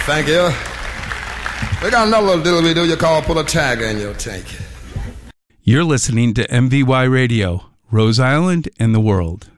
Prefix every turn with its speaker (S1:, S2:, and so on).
S1: Thank you. We got another little deal we do you call put a tiger in your tank.
S2: You're listening to MVY Radio, Rose Island and the world.